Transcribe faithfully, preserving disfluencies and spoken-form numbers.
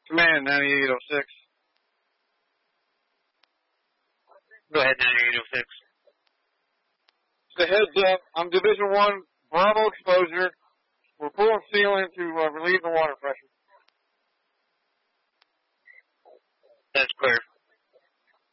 Command ninety-eight oh six. Go ahead, ninety-eight oh six. The heads up. I'm Division one, Bravo exposure. We're pulling sealant to uh, relieve the water pressure. That's clear.